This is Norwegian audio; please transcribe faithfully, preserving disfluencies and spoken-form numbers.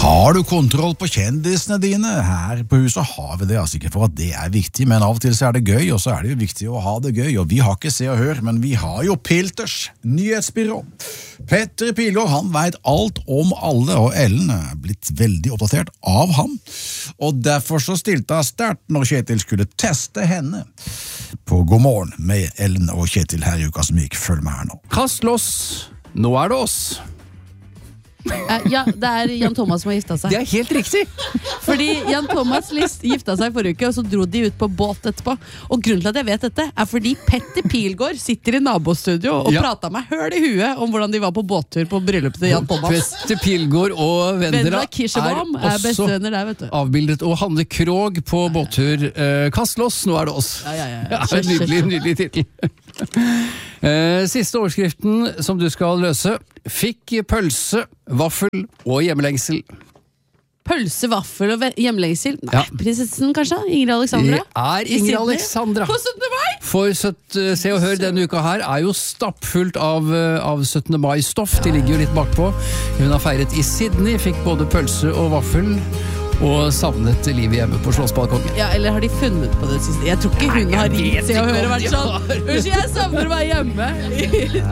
Har du kontroll på kjendisene dine? Her på huset har vi det, altså ikke for at det er viktig, men av og til så er det gøy, og så er det jo viktig å ha det gøy, og vi har ikke Se og Hør, men vi har jo Pilters nyhetsbyrå. Petter Pilgaard, han vet alt om alle, og Ellen er blitt veldig oppdatert av ham, og derfor så stilte jeg sterkt når Kjetil skulle teste henne på God morgen med Ellen og Kjetil her i uka som gikk. Følg med her nå. Kast loss, nå er det oss. Uh, ja, det er Jan Thomas som har gifta seg. Det er helt riktig. Fordi Jan Thomas List gifta seg forrige uke, og så dro de ut på båt etterpå. Og grunnen til at jeg vet dette, er fordi Petter Pilgaard sitter i nabostudio og ja. pratet meg høl i huet om hvordan de var på båttur på bryllupet til Jan Thomas. Petter Pilgaard og Vendela er, er også der, vet du. avbildet, og Hanne Krog på båttur. Uh, Kast loss, nå er det oss. Ja, ja, ja. Ja, en nydelig, nydelig titel. uh, Siste overskriften som du skal løse. Fikk pølse, vaffel og hjemmelengsel. Pølse, vaffel og hjemmelengsel? Nei, ja. prinsessen kanskje? Ingrid Alexandra? Det er Ingrid Alexandra. På syttende mai? For Se og Hør denne uka her er jo stappfullt av, av syttende mai-stoff. De ligger jo litt bakpå. Hun har feiret i Sydney, fikk både pølse og vaffel, og savnet livet hjemme på Slottsbalkongen. Ja, eller har de funnet på det siste? Jeg tror ikke hun Nei, har ringt Se og Hør og vært sånn Unnskyld, jeg savner å være hjemme i